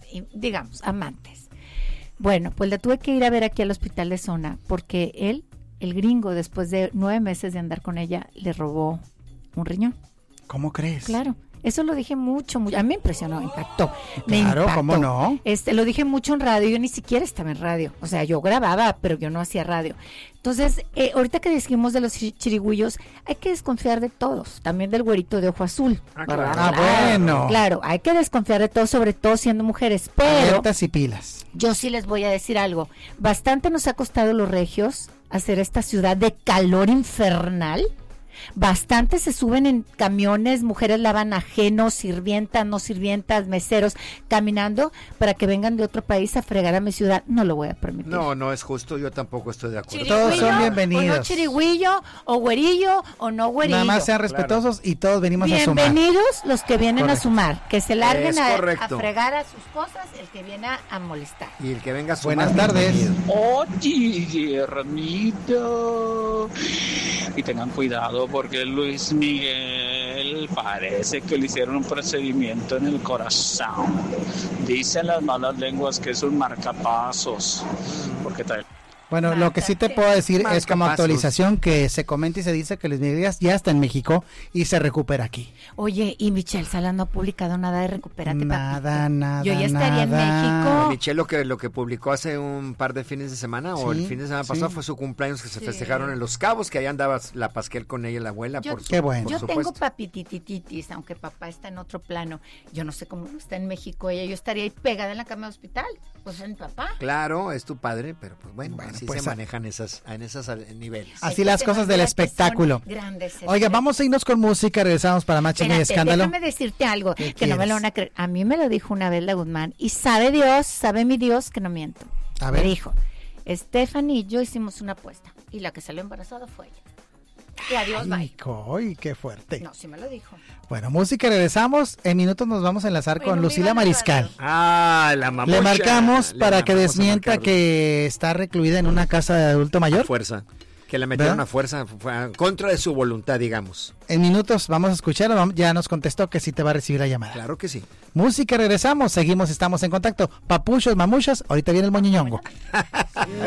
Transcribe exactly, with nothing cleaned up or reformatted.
digamos, amantes. Bueno, pues la tuve que ir a ver aquí al hospital de zona porque él, el gringo, después de nueve meses de andar con ella, le robó un riñón. ¿Cómo crees? Claro. Eso lo dije mucho, mucho, a mí me impresionó, me impactó. Me Claro, impactó. ¿cómo no? Este, lo dije mucho en radio, yo ni siquiera estaba en radio, o sea, yo grababa, pero yo no hacía radio. Entonces, eh, ahorita que dijimos de los chirigüillos, hay que desconfiar de todos, también del güerito de ojo azul. Ah, ¿verdad? claro. Ah, bueno. Claro, hay que desconfiar de todos, sobre todo siendo mujeres, pero Alertas y pilas. yo sí les voy a decir algo, bastante nos ha costado los regios hacer esta ciudad de calor infernal. Bastante se suben en camiones, mujeres lavan ajenos, sirvientas, no sirvientas, meseros, caminando para que vengan de otro país a fregar a mi ciudad. No lo voy a permitir. No, no es justo, yo tampoco estoy de acuerdo. Todos son bienvenidos. O no chirigüillo, o güerillo, o no güerillo. Nada más sean respetuosos y todos venimos a sumar. Bienvenidos los que vienen Correcto. a sumar, que se larguen Es a, correcto. a fregar a sus cosas, el que viene a, a molestar. Y el que venga a sumar, Buenas tardes. bienvenido. Oye, Ramito. Y tengan cuidado porque Luis Miguel parece que le hicieron un procedimiento en el corazón. Dicen las malas lenguas que es un marcapasos. Porque trae... Bueno, lo que sí te puedo decir es como Marcapasos. actualización que se comenta y se dice que Luis Miguel ya está en México y se recupera aquí. Oye, y Michelle Salas no ha publicado nada de Recupérate, Nada, papito. nada, Yo ya estaría en nada. México. Michelle lo que, lo que publicó hace un par de fines de semana o Sí, el fin de semana sí. pasado fue su cumpleaños que se Sí. festejaron en Los Cabos, que ahí andaba la Pasquel con ella, la abuela, Yo- por, su, Qué bueno. por Yo supuesto. tengo papitititis, aunque papá está en otro plano. Yo no sé cómo está en México ella. Yo estaría ahí pegada en la cama de hospital. Pues es mi papá. Claro, es tu padre, pero pues bueno, Bueno, así pues, se a- manejan esas, en esos niveles. Así Hay las que cosas del demostrar que espectáculo. son grandes seres. Oiga, vamos a irnos con música, regresamos para más chisme y Espérate, escándalo. déjame decirte algo ¿Qué que no me lo quieres? van a creer. A mí me lo dijo una vez la Guzmán y sabe Dios, sabe mi Dios que no miento. A Me ver. dijo, Stephanie y yo hicimos una apuesta y la que salió embarazada fue ella. Y adiós, Ay, bye. coy, qué fuerte. No, sí me lo dijo. Bueno, música, regresamos. En minutos nos vamos a enlazar Bueno, con me Lucila iban a Mariscal. Ah, la mamá. Le marcamos para que desmienta que está recluida en una casa de adulto mayor. fuerza. Que la metieron ¿verdad? a fuerza, fue a contra de su voluntad, digamos. En minutos vamos a escuchar, vamos- ya nos contestó que sí te va a recibir la llamada. Claro que sí. Música, regresamos, seguimos, estamos en contacto. Papuchos, mamuchas, ahorita viene el moñiñongo.